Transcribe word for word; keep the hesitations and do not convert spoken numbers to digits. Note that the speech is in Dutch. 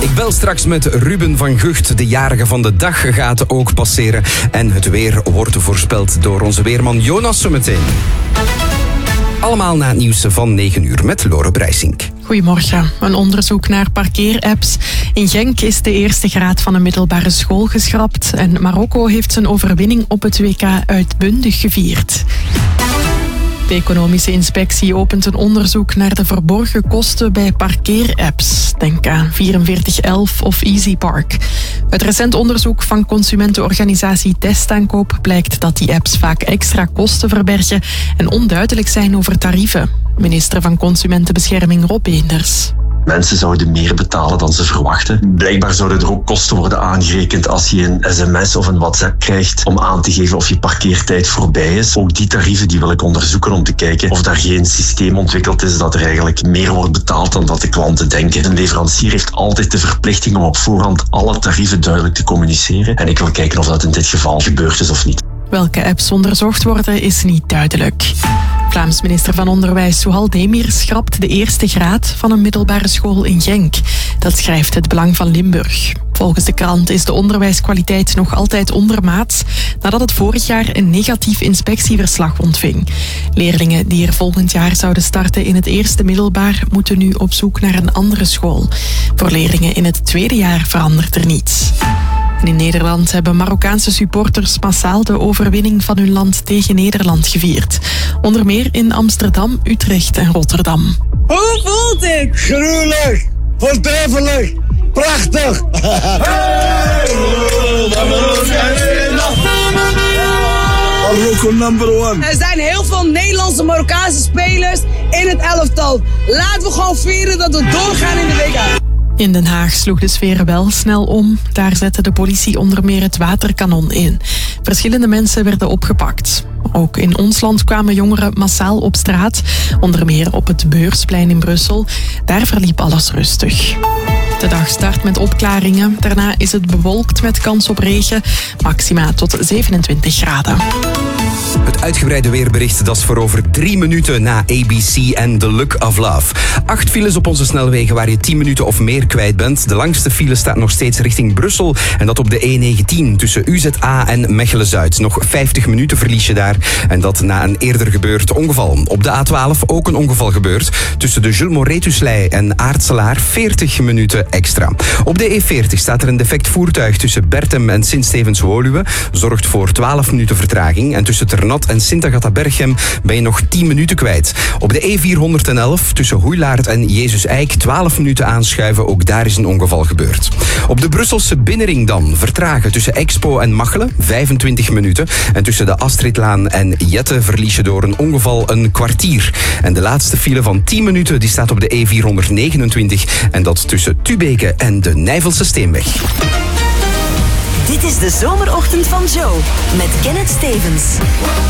Ik bel straks met Ruben van Gucht. De jarige van de dag gaat ook passeren. En het weer wordt voorspeld door onze weerman Jonas zometeen. Allemaal na het nieuws van negen uur met Lore Breisink. Goedemorgen. Een onderzoek naar parkeerapps. In Genk is de eerste graad van een middelbare school geschrapt. En Marokko heeft zijn overwinning op het W K uitbundig gevierd. De Economische Inspectie opent een onderzoek naar de verborgen kosten bij parkeerapps. Denk aan vierenveertig elf of EasyPark. Uit recent onderzoek van consumentenorganisatie Testaankoop blijkt dat die apps vaak extra kosten verbergen en onduidelijk zijn over tarieven. Minister van Consumentenbescherming Rob Eenders. Mensen zouden meer betalen dan ze verwachten. Blijkbaar zouden er ook kosten worden aangerekend als je een sms of een WhatsApp krijgt om aan te geven of je parkeertijd voorbij is. Ook die tarieven die wil ik onderzoeken om te kijken of daar geen systeem ontwikkeld is dat er eigenlijk meer wordt betaald dan dat de klanten denken. Een leverancier heeft altijd de verplichting om op voorhand alle tarieven duidelijk te communiceren. En ik wil kijken of dat in dit geval gebeurd is of niet. Welke apps onderzocht worden is niet duidelijk. Vlaams minister van Onderwijs Souhal Demir schrapt de eerste graad van een middelbare school in Genk. Dat schrijft Het Belang van Limburg. Volgens de krant is de onderwijskwaliteit nog altijd ondermaats nadat het vorig jaar een negatief inspectieverslag ontving. Leerlingen die er volgend jaar zouden starten in het eerste middelbaar moeten nu op zoek naar een andere school. Voor leerlingen in het tweede jaar verandert er niets. En in Nederland hebben Marokkaanse supporters massaal de overwinning van hun land tegen Nederland gevierd. Onder meer in Amsterdam, Utrecht en Rotterdam. Hoe voelt het? Gruwelijk, voortreffelijk, prachtig. Er zijn heel veel Nederlandse Marokkaanse spelers in het elftal. Laten we gewoon vieren dat we doorgaan in de W K. In Den Haag sloeg de sfeer wel snel om. Daar zette de politie onder meer het waterkanon in. Verschillende mensen werden opgepakt. Ook in ons land kwamen jongeren massaal op straat. Onder meer op het Beursplein in Brussel. Daar verliep alles rustig. De dag start met opklaringen. Daarna is het bewolkt met kans op regen. Maxima tot zevenentwintig graden. Het uitgebreide weerbericht, dat is voor over drie minuten na A B C en The Look of Love. Acht files op onze snelwegen waar je tien minuten of meer kwijt bent. De langste file staat nog steeds richting Brussel. En dat op de E negentien tussen U Z A en Mechelen-Zuid. Nog vijftig minuten verlies je daar. En dat na een eerder gebeurd ongeval. Op de A twaalf ook een ongeval gebeurd. Tussen de Jules Moretuslei en Aartselaar veertig minuten extra. Op de E veertig staat er een defect voertuig tussen Bertem en Sint-Stevens-Woluwe. Zorgt voor twaalf minuten vertraging. En tussen Ternat en Sint-Agatha-Berchem ben je nog tien minuten kwijt. Op de E vierhonderdelf tussen Hoeilaard en Jezus Eik twaalf minuten aanschuiven. Ook daar is een ongeval gebeurd. Op de Brusselse binnenring dan vertragen tussen Expo en Machelen vijfentwintig minuten. En tussen de Astridlaan en Jette verlies je door een ongeval een kwartier. En de laatste file van tien minuten die staat op de E vierhonderdnegenentwintig. En dat tussen Tubeke en de Nijvelse Steenweg. Dit is de zomerochtend van Joe met Kenneth Stevens.